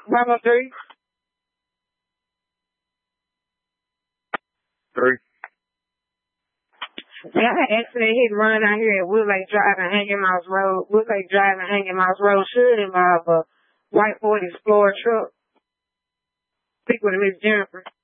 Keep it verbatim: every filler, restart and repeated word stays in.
Mama three. Three. Yeah, I actually hit and run out here at Woodlake Drive and Hanging Mouse Road. Woodlake Drive and Hanging Mouse Road should involve a white Ford Explorer truck. Speak with Miss Jennifer.